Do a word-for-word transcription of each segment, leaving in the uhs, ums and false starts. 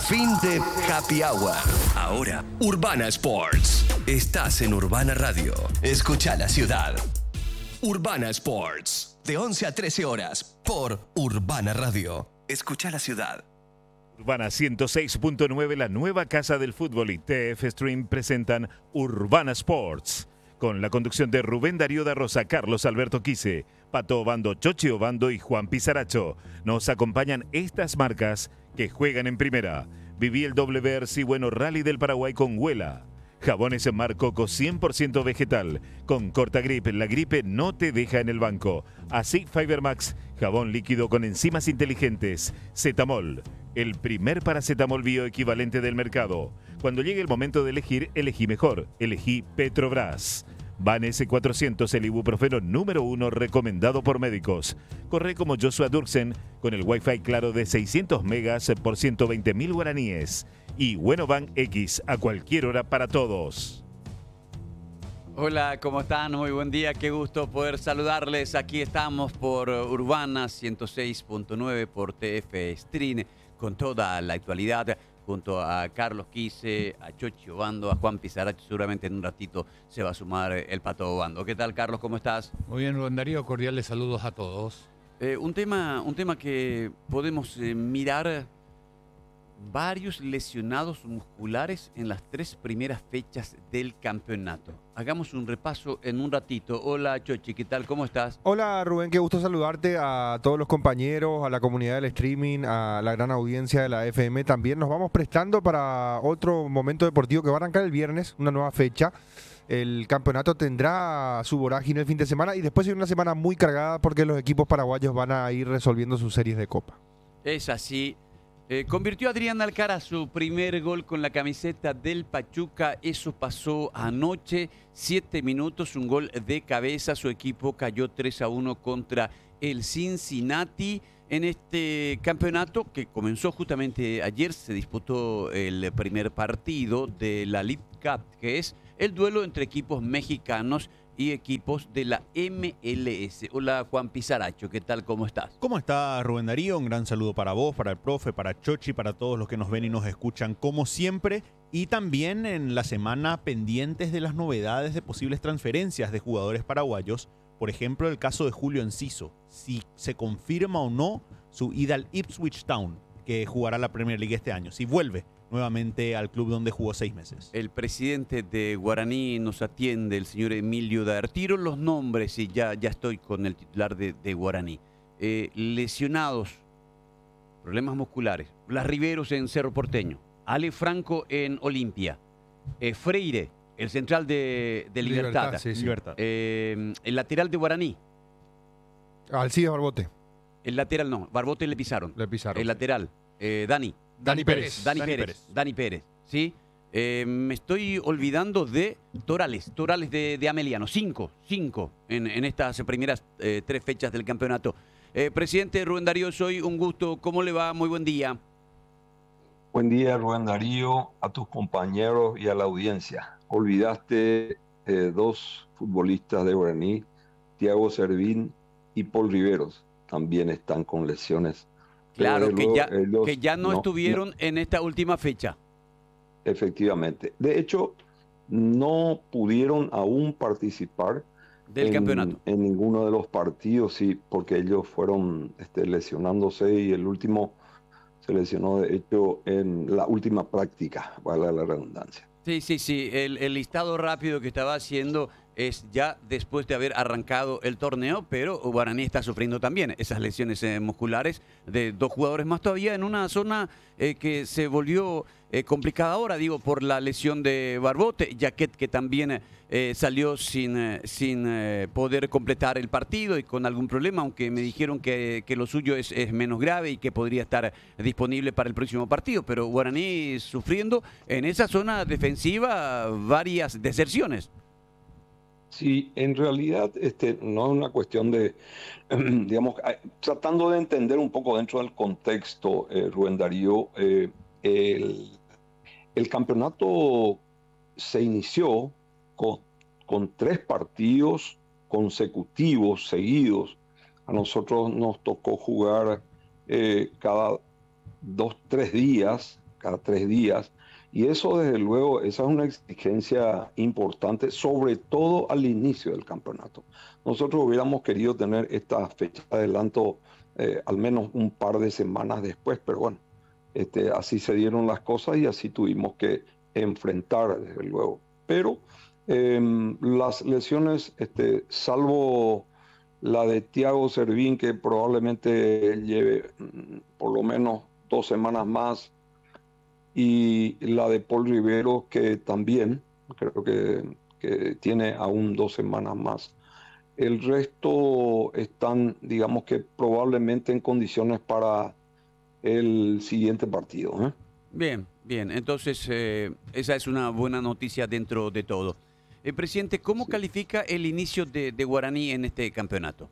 Fin de Happy Hour. Ahora, Urbana Sports. Estás en Urbana Radio. Escucha la ciudad. Urbana Sports. De once a trece horas por Urbana Radio. Escucha la ciudad. Urbana ciento seis punto nueve, la nueva casa del fútbol y T F Stream presentan Urbana Sports. Con la conducción de Rubén Darío da Rosa, Carlos Alberto Quise, Pato Obando, Chochi Obando y Juan Pizaracho. Nos acompañan estas marcas que juegan en primera. Viví el W R C Bueno Rally del Paraguay con Huela. Jabones Mar Coco cien por ciento vegetal. Con Cortagrip, la gripe no te deja en el banco. Así Fibermax, jabón líquido con enzimas inteligentes. Cetamol, el primer paracetamol bioequivalente del mercado. Cuando llegue el momento de elegir, elegí mejor. Elegí Petrobras. Van S cuatrocientos, el ibuprofeno número uno recomendado por médicos. Corre como Joshua Durksen con el Wi-Fi claro de seiscientos megas por ciento veinte mil guaraníes. Y Buenobank X a cualquier hora para todos. Hola, ¿cómo están? Muy buen día, qué gusto poder saludarles. Aquí estamos por Urbana ciento seis punto nueve, por T F Stream, con toda la actualidad, junto a Carlos Quise, a Chochi Obando, a Juan Pizaracho. Seguramente en un ratito se va a sumar el Pato Obando. ¿Qué tal, Carlos? ¿Cómo estás? Muy bien, Rubén Darío, cordiales saludos a todos. Eh, un tema, un tema que podemos eh, mirar. Varios lesionados musculares en las tres primeras fechas del campeonato. Hagamos un repaso en un ratito. Hola, Chochi, ¿qué tal? ¿Cómo estás? Hola, Rubén, qué gusto saludarte, a todos los compañeros, a la comunidad del streaming, a la gran audiencia de la F M. También nos vamos prestando para otro momento deportivo que va a arrancar el viernes, una nueva fecha. El campeonato tendrá su vorágine el fin de semana y después hay una semana muy cargada porque los equipos paraguayos van a ir resolviendo sus series de Copa. Es así. Eh, convirtió Adrián Alcaraz su primer gol con la camiseta del Pachuca. Eso pasó anoche, siete minutos, un gol de cabeza. Su equipo cayó tres a uno contra el Cincinnati. En este campeonato que comenzó justamente ayer, se disputó el primer partido de la League Cup, que es el duelo entre equipos mexicanos y equipos de la M L S. Hola, Juan Pizaracho, ¿qué tal? ¿Cómo estás? ¿Cómo estás, Rubén Darío? Un gran saludo para vos, para el profe, para Chochi, para todos los que nos ven y nos escuchan como siempre. Y también en la semana pendientes de las novedades de posibles transferencias de jugadores paraguayos. Por ejemplo, el caso de Julio Enciso. Si se confirma o no su ida al Ipswich Town, que jugará la Premier League este año. Si vuelve nuevamente al club donde jugó seis meses. El presidente de Guaraní nos atiende, el señor Emilio Daer. Tiro los nombres y ya, ya estoy con el titular de, de Guaraní. Eh, lesionados, problemas musculares. Blas Riveros en Cerro Porteño. Ale Franco en Olimpia. Eh, Freire, el central de, de Libertad. Libertad, sí, sí. Libertad. Eh, el lateral de Guaraní. Alcides Barbote. El lateral no, Barbote le pisaron. Le pisaron. El lateral, eh, Dani. Dani Pérez. Dani, Dani Pérez, Pérez. Dani Pérez, ¿sí? Eh, me estoy olvidando de Torales, Torales de, de Ameliano, cinco, cinco en, en estas primeras eh, tres fechas del campeonato. Eh, presidente Rubén Darío, soy un gusto, ¿cómo le va? Muy buen día. Buen día, Rubén Darío, a tus compañeros y a la audiencia. Olvidaste eh, dos futbolistas de Guaraní, Thiago Servín y Paul Riveros, también están con lesiones. Claro, Pero que luego ya, ellos que ya no, no- estuvieron no- en esta última fecha. Efectivamente. De hecho, no pudieron aún participar Del en, campeonato. en ninguno de los partidos, sí, porque ellos fueron este, lesionándose y el último se lesionó, de hecho, en la última práctica, vale la redundancia. Sí, sí, sí. El, el listado rápido que estaba haciendo es ya después de haber arrancado el torneo, pero Guaraní está sufriendo también esas lesiones eh, musculares de dos jugadores más todavía en una zona eh, que se volvió eh, complicada ahora, digo, por la lesión de Barbote, Jaquet que también eh, salió sin, eh, sin eh, poder completar el partido y con algún problema, aunque me dijeron que, que lo suyo es, es menos grave y que podría estar disponible para el próximo partido, pero Guaraní sufriendo en esa zona defensiva varias deserciones. Sí, en realidad este, no es una cuestión de, digamos, eh, tratando de entender un poco dentro del contexto, eh, Rubén Darío, eh, el, el campeonato se inició con, con tres partidos consecutivos, seguidos. A nosotros nos tocó jugar eh, cada dos, tres días cada tres días. Y eso, desde luego, esa es una exigencia importante, sobre todo al inicio del campeonato. Nosotros hubiéramos querido tener esta fecha de adelanto eh, al menos un par de semanas después, pero bueno, este, así se dieron las cosas y así tuvimos que enfrentar, desde luego. Pero eh, las lesiones, este, salvo la de Thiago Servín, que probablemente lleve mm, por lo menos dos semanas más, y la de Paul Rivero, que también creo que, que tiene aún dos semanas más. El resto están, digamos que probablemente en condiciones para el siguiente partido, ¿eh? Bien, bien. Entonces, eh, esa es una buena noticia dentro de todo. Eh, presidente, ¿cómo Sí. califica el inicio de, de Guaraní en este campeonato?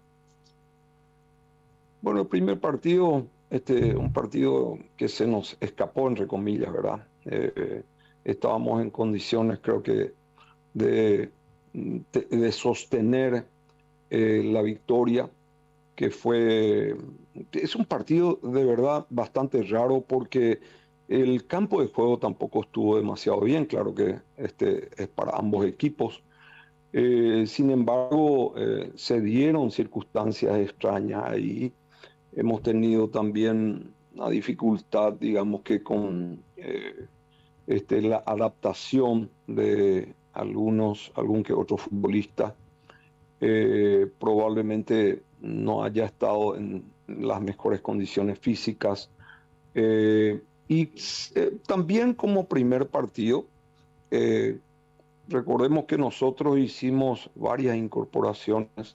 Bueno, el primer partido, este, un partido que se nos escapó, entre comillas, ¿verdad? Eh, eh, estábamos en condiciones, creo que, de, de, de sostener eh, la victoria, que fue, es un partido de verdad bastante raro porque el campo de juego tampoco estuvo demasiado bien, claro que este es para ambos equipos. Eh, sin embargo, eh, se dieron circunstancias extrañas y hemos tenido también una dificultad, digamos que con eh, este, la adaptación de algunos, algún que otro futbolista. Eh, probablemente no haya estado en las mejores condiciones físicas. Eh, y eh, también como primer partido, eh, recordemos que nosotros hicimos varias incorporaciones.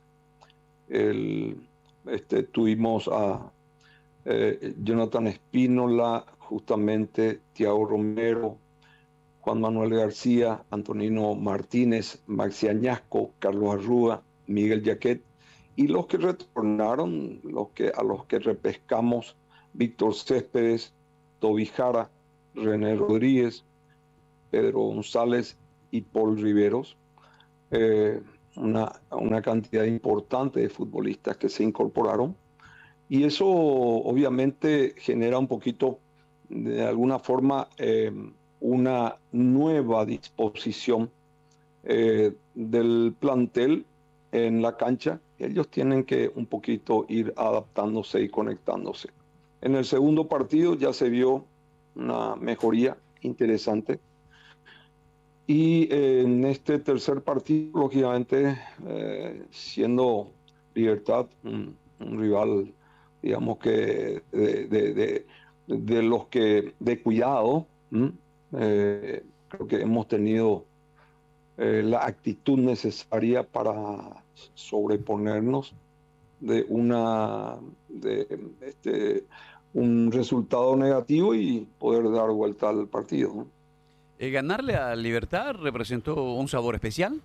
El, este, tuvimos a eh, Jonathan Espínola, justamente Thiago Romero, Juan Manuel García, Antonino Martínez, Maxi Añasco, Carlos Arrúa, Miguel Yaquet, y los que retornaron, los que, a los que repescamos, Víctor Céspedes, Toby Jara, René Rodríguez, Pedro González y Paul Riveros. Eh, una, una cantidad importante de futbolistas que se incorporaron. Y eso obviamente genera un poquito, de alguna forma, eh, una nueva disposición eh, del plantel en la cancha. Ellos tienen que un poquito ir adaptándose y conectándose. En el segundo partido ya se vio una mejoría interesante. Y eh, en este tercer partido, lógicamente, eh, siendo Libertad un, un rival, digamos que de, de, de, de los que de cuidado, eh, creo que hemos tenido eh, la actitud necesaria para sobreponernos de una de este un resultado negativo y poder dar vuelta al partido, ¿no? Eh, ¿Ganarle a Libertad representó un sabor especial?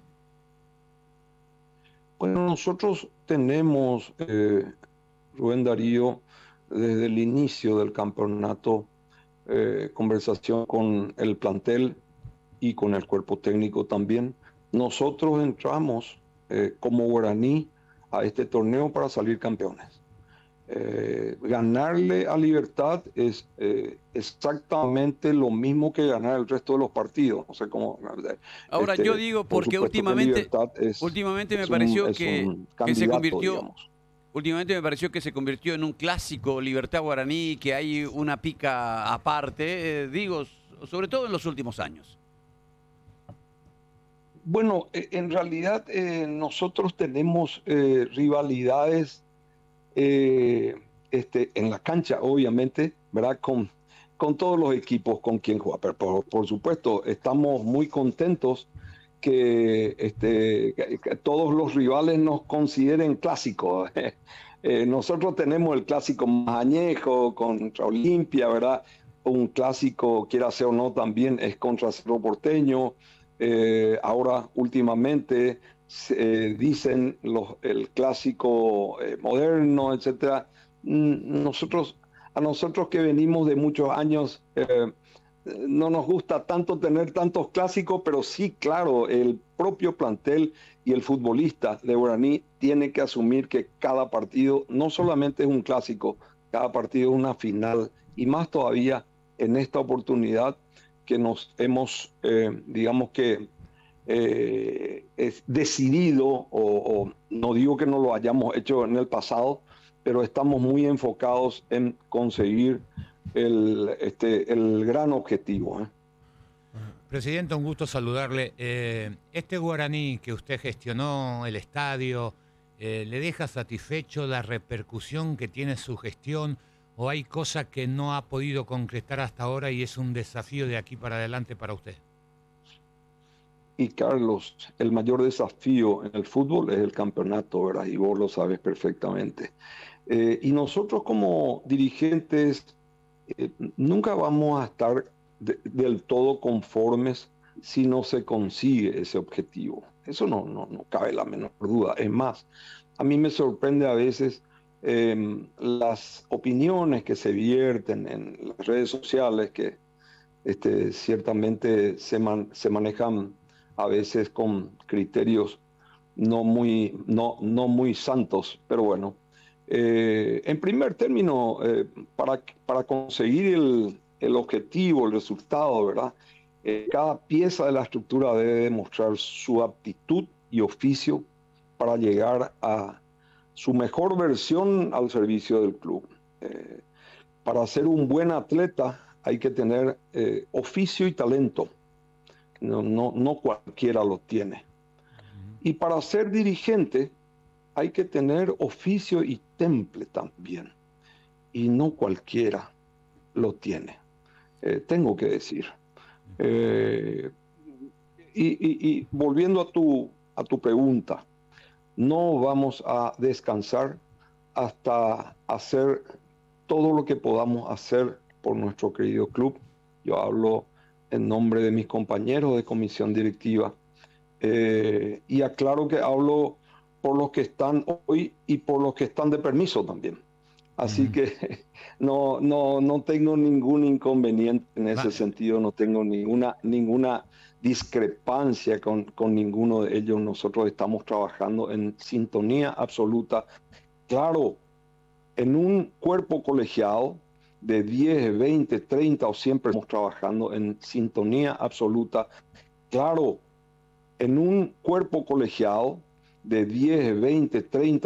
Bueno, nosotros tenemos, eh, Rubén Darío, desde el inicio del campeonato, eh, conversación con el plantel y con el cuerpo técnico también. Nosotros entramos eh, como Guaraní a este torneo para salir campeones. Eh, ganarle a Libertad es eh, exactamente lo mismo que ganar el resto de los partidos. No sé cómo. Ahora este, yo digo por porque supuesto que últimamente, Libertad es, últimamente me es pareció un- es que, un que se candidato, convirtió, digamos. últimamente me pareció que se convirtió en un clásico Libertad Guaraní, que hay una pica aparte, eh, digo, sobre todo en los últimos años. Bueno, eh, en realidad eh, nosotros tenemos eh, rivalidades eh, este, en la cancha, obviamente, ¿verdad? Con, con todos los equipos con quien juega. Pero por, por supuesto, estamos muy contentos que, este, que- que todos los rivales nos consideren clásicos. Eh, nosotros tenemos el clásico más añejo contra Olimpia, ¿verdad? Un clásico, quiera sea o no, también es contra Cerro Porteño. Eh, ahora, últimamente, se, eh, dicen los, el clásico eh, moderno, etcétera. Mm, Nosotros, a nosotros que venimos de muchos años, eh, no nos gusta tanto tener tantos clásicos, pero sí, claro, el propio plantel y el futbolista de Guaraní tiene que asumir que cada partido no solamente es un clásico, cada partido es una final, y más todavía en esta oportunidad que nos hemos, eh, digamos que, eh, es decidido, o, o no digo que no lo hayamos hecho en el pasado, pero estamos muy enfocados en conseguir el, este, el gran objetivo, ¿eh? Presidente, un gusto saludarle. Eh, este Guaraní que usted gestionó, el estadio, eh, ¿le deja satisfecho la repercusión que tiene su gestión o hay cosas que no ha podido concretar hasta ahora y es un desafío de aquí para adelante para usted? Y Carlos, el mayor desafío en el fútbol es el campeonato, ¿verdad? Y vos lo sabes perfectamente. Eh, y nosotros como dirigentes eh, nunca vamos a estar de, del todo conformes si no se consigue ese objetivo. Eso no, no, no cabe la menor duda. Es más, a mí me sorprende a veces eh, las opiniones que se vierten en las redes sociales que este, ciertamente se, man, se manejan a veces con criterios no muy, no, no muy santos, pero bueno. Eh, en primer término, eh, para, para conseguir el, el objetivo, el resultado, ¿verdad? Eh, cada pieza de la estructura debe demostrar su aptitud y oficio para llegar a su mejor versión al servicio del club. Eh, para ser un buen atleta hay que tener eh, oficio y talento. No, no, no cualquiera lo tiene. Y para ser dirigente hay que tener oficio y temple también. Y no cualquiera lo tiene. Eh, tengo que decir. Eh, y, y, y volviendo a tu, a tu pregunta, no vamos a descansar hasta hacer todo lo que podamos hacer por nuestro querido club. Yo hablo en nombre de mis compañeros de comisión directiva. Eh, y aclaro que hablo por los que están hoy y por los que están de permiso también. Así uh-huh. que no, no, no tengo ningún inconveniente en ese vale. sentido, no tengo ninguna, ninguna discrepancia con, con ninguno de ellos. Nosotros estamos trabajando en sintonía absoluta. Claro, en un cuerpo colegiado de diez, veinte, treinta o siempre estamos trabajando en sintonía absoluta. Claro, en un cuerpo colegiado de diez, veinte, treinta